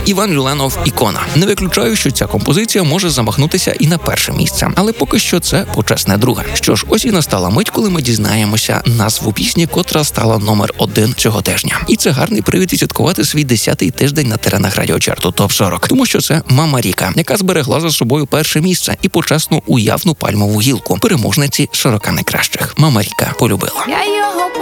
Іван Люленов «Ікона». Не виключаю, що ця композиція може замахнутися і на перше місце, але поки що це почесне друге. Що ж, ось і настала мить, коли ми дізнаємося назву пісні, котра стала номер 1 цього тижня. І це гарний привід відсвяткувати свій 10-й тиждень на теренах радіочарту ТОП-40, тому що це Мама Ріка, яка зберегла за собою перше місце і почесну уявну пальмову гілку переможниці 40 найкращих. Мама Ріка полюбила.